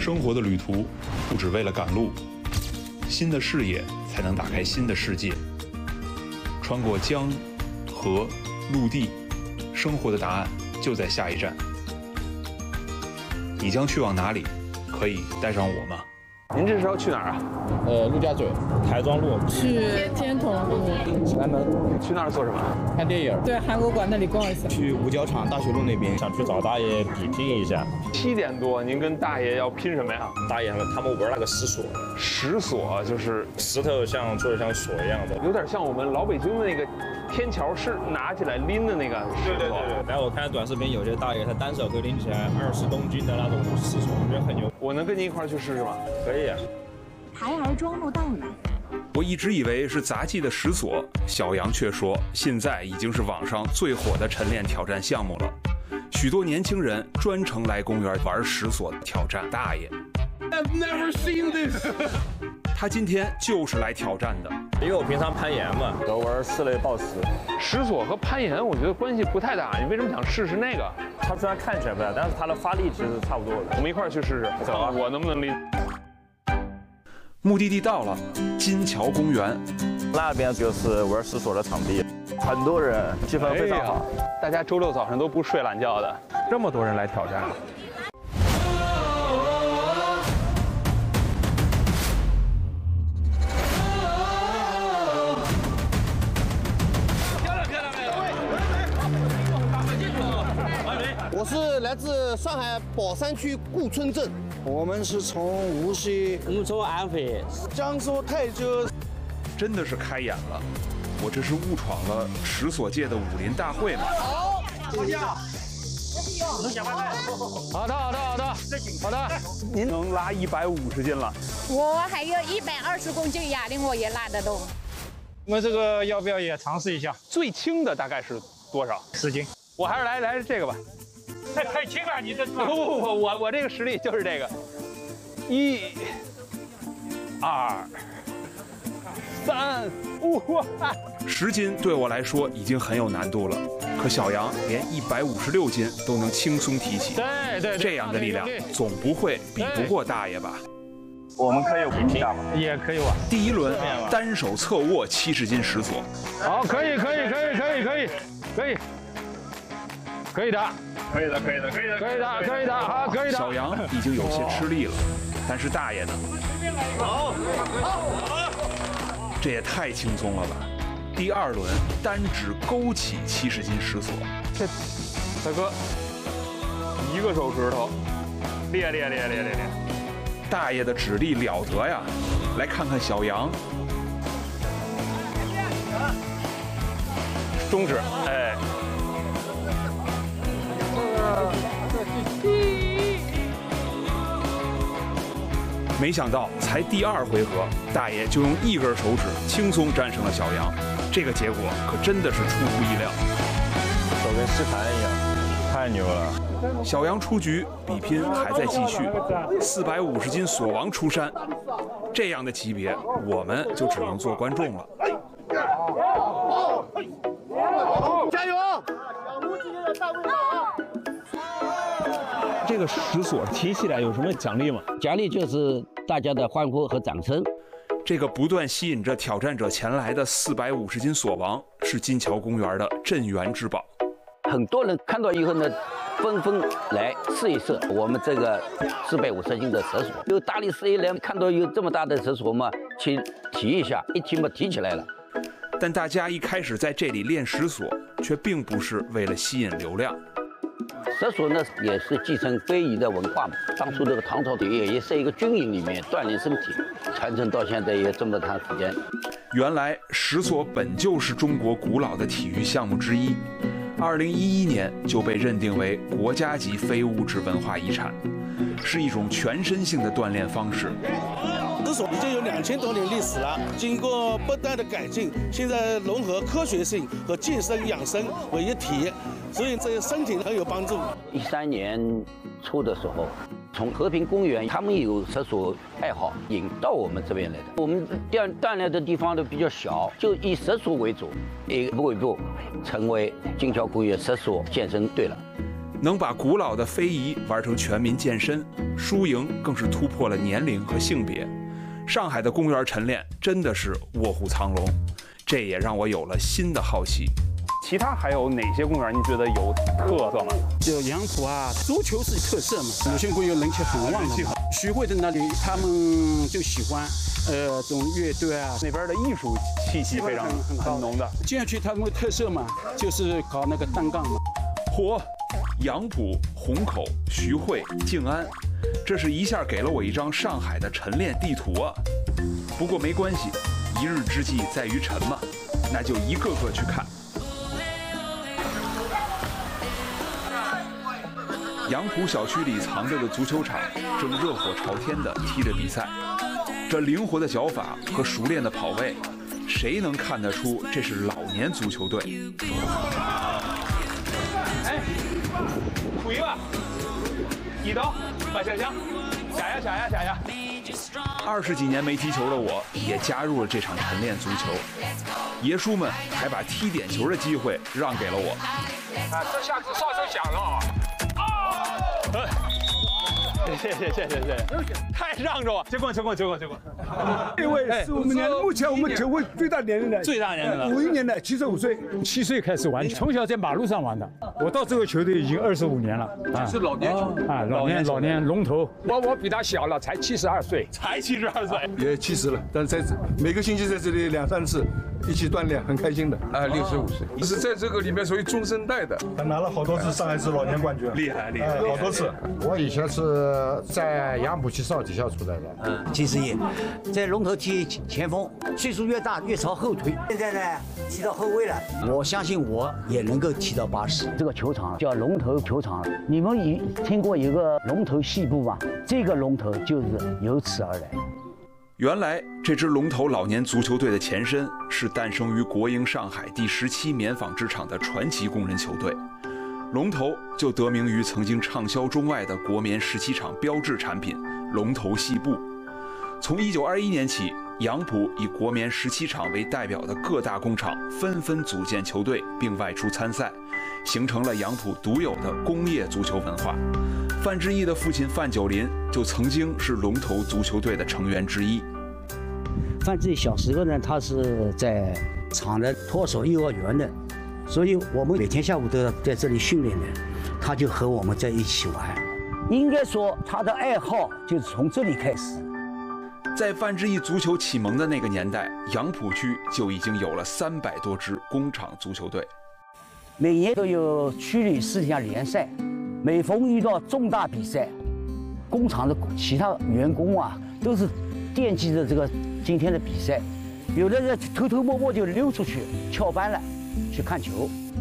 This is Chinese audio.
生活的旅途不只为了赶路，新的视野才能打开新的世界。穿过江、河、陆地，生活的答案就在下一站。你将去往哪里？可以带上我吗？ 您这是要去哪儿啊？ 陆家嘴、台庄路， 去天童路、 西南门。 去那儿做什么？ 看电影。 对，韩国馆那里逛一下。 去五角场大学路那边，想去找大爷比拼一下。 7点多，您跟大爷要拼什么呀？ 大爷他们玩那个石锁。 石锁就是石头做的像锁一样的， 有点像我们老北京的那个天桥是拿起来拎的那个石头。 对。然后我看短视频，有些大爷他单手可以拎起来20公斤的那种石锁，我觉得很牛。 我能跟您一块儿去试试吗？ 可以啊。 台儿庄路到了。 我一直以为是杂技的石锁，小杨却说现在已经是网上最火的晨练挑战项目了。许多年轻人专程来公园玩石锁挑战大爷。 I've never seen this 他今天就是来挑战的， 因为我平常攀岩嘛，都玩4类抱石。 石锁和攀岩我觉得关系不太大，你为什么想试试那个？ 它虽然看起来不大，但是它的发力其实差不多的。 我们一块儿去试试， 走啊！ 我能不能拎？ 目的地到了，金桥公园， 那边就是玩石锁的场地，很多人，气氛非常好。 大家周6早上都不睡懒觉的，这么多人来挑战。 我是来自上海宝山区顾村镇，我们是从无锡， 我们从安徽， 江苏泰州， 真的是开眼了。我这是误闯了石锁界的武林大会吗？ 好，坐下。 好的，您能拉150斤了？ 我还有120公斤哑铃，我也拉得动。 我们这个要不要也尝试一下？ 最轻的大概是多少 10斤。 我还是来这个吧。 太轻了，你这不，我这个实力就是这个，1、2、3、5。 10斤对我来说已经很有难度了，可小杨连156斤都能轻松提起。 对， 这样的力量总不会比不过大爷吧？ 我们可以比拼一下吗？ 也可以玩。 第1轮单手侧握70斤石锁。 好，可以的，好，可以的。 小杨已经有些吃力了，但是大爷呢？ 好， 这也太轻松了吧！第2轮单指勾起70斤石锁。 这大哥1个手指头，练。 大爷的指力了得呀！来看看小杨， 中指，哎。 没想到才第2回合，大爷就用1根手指轻松战胜了小杨，这个结果可真的是出乎意料。 手跟吸盘一样，太牛了！ 小杨出局，比拼还在继续，450斤锁王出山，这样的级别我们就只能做观众了。 加油！ 这个石锁提起来有什么奖励吗？ 奖励就是大家的欢呼和掌声。 这个不断吸引着挑战者前来的450斤锁王，是金桥公园的镇园之宝。 很多人看到以后呢，纷纷来试一试我们这个450斤的石锁。有大力士一来看到有这么大的石锁嘛，去提一下，一提嘛提起来了。 但大家一开始在这里练石锁，却并不是为了吸引流量。 石锁呢也是继承非遗的文化嘛。当初这个唐朝体育也是一个军营里面锻炼身体，传承到现在也这么长时间。 原来石锁本就是中国古老的体育项目之一，2011年就被认定为国家级非物质文化遗产，是一种全身性的锻炼方式。 石锁已经有2000多年历史了，经过不断的改进，现在融合科学性和健身养生为一体，所以对身体很有帮助。 13年初的时候，从和平公园他们有石锁爱好引到我们这边来的。我们锻炼的地方都比较小，就以石锁为主，一步一步成为金桥公园石锁健身队了。 能把古老的非遗玩成全民健身，输赢更是突破了年龄和性别。上海的公园晨练真的是卧虎藏龙，这也让我有了新的好奇。 其他还有哪些公园你觉得有特色吗？ 就杨浦啊，足球是特色嘛，鲁迅公园人气很旺的嘛。徐汇的那里他们就喜欢这种乐队啊， 那边的艺术气息非常很浓的。 这样去他们的特色嘛，就是搞那个单杠嘛。 嚯，杨浦、虹口、徐汇、静安，这是一下给了我一张上海的晨练地图啊！不过没关系，一日之计在于晨嘛，那就一个个去看。杨浦小区里藏着的足球场正热火朝天地踢着比赛，这灵活的脚法和熟练的跑位，谁能看得出这是老年足球队？ 哎，数一吧，一刀，把下枪，下呀。 20几年没踢球的我，也加入了这场晨练足球。爷叔们还把踢点球的机会让给了我。 这下子哨声响了。谢谢，太让着我，结棍。 这位是我们目前我们球会最大年龄的，51年的，75岁 ，7岁开始玩，从小在马路上玩的。我到这个球队已经25年了， 是老年球啊，老年龙头。 我比他小了，才72岁，也70了，但是在每个星期在这里2、3次一起锻炼，很开心的。65岁，是在这个里面属于中生代的，他拿了好多次上海市老年冠军，厉害，好多次。 我以前是在杨浦区少体校出来的 70爷，在龙头踢前锋，岁数越大越朝后退。现在呢，踢到后卫了，我相信我也能够踢到80。 这个球场叫龙头球场，你们听过一个龙头戏部吗？这个龙头就是由此而来。 原来这支龙头老年足球队的前身是诞生于国营上海第17棉纺织厂的传奇工人球队。龙头就得名于曾经畅销中外的国棉17厂标志产品龙头细布。从1921年起，杨浦以国棉17厂为代表的各大工厂纷纷组建球队并外出参赛，形成了杨浦独有的工业足球文化。范志毅的父亲范九龄就曾经是龙头足球队的成员之一。 范志毅小时候呢，他是在厂的托手幼儿园的，所以我们每天下午都要在这里训练的，他就和我们在一起玩。应该说他的爱好就是从这里开始。 在范志毅足球启蒙的那个年代，杨浦区就已经有了300多支工厂足球队。 每年都有区里4项联赛，每逢遇到重大比赛，工厂的其他员工啊都是惦记着这个今天的比赛，有的人偷偷摸摸就溜出去翘班了，去看球。